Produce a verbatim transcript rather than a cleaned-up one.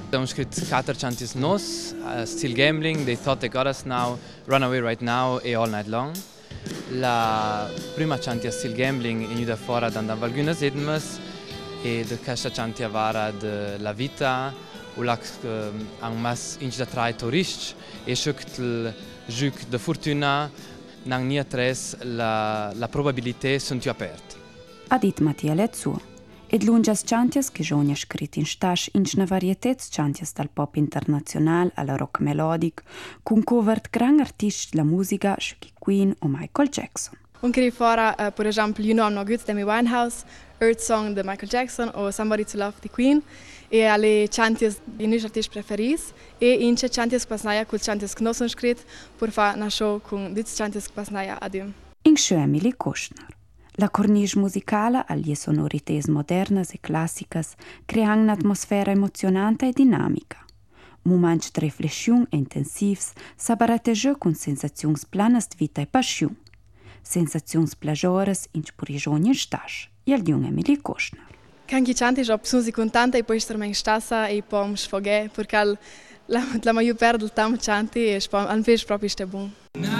Abbiamo scritto quattro canti nos, uh, Still Gambling, They Thought They Got Us Now, Runaway Right Now e All Night Long. La prima canti a Still Gambling è venuta fuori da alcune settimane e da questa canti vara la vita, u lac ang mas inch da trai turisti e schukt il gioc de fortuna nang nia tres la la probabilità sunt più aperte. Ha dit Mattia Lezzo. Ed lungas chantias che giogna scritti in stash in una varietà chantias dal pop internazionale alla rock melodic, con cover gran artisti della musica, Shaggy Queen o Michael Jackson. Un che rifora, uh, per esempio, You Know I'm No Good di Amy Winehouse, Earth Song di Michael Jackson o Somebody to Love di Queen, e alle chantias di noi artisti preferiti, e in c'è chantias che passano con chantias che non sono scritti, per fare una show con due chantias che passano ad un. In c'è Emily Kushner. La cornice musicale alle sonorità moderne e classiche crea un'atmosfera emozionante e dinamica. Momenti di riflessione intensivi s'abbaratteggiano con sensazioni plane di vita e passione. Sensazioni plagiores in spurigioni in stas, e al diun Emily Kushner. Canchi chanti ho sono contenta e poi essere in stassa e poi sfogare, perché la, la maggior parte del tempo chanti e al proprio sta buono.